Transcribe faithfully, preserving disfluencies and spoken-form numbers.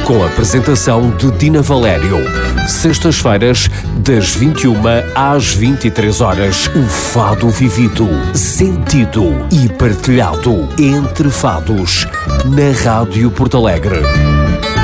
com a apresentação de Dina Valério. Sextas-feiras, das vinte e uma às vinte e três horas, o fado vivido, sentido e partilhado entre fados, na Rádio Porto Alegre.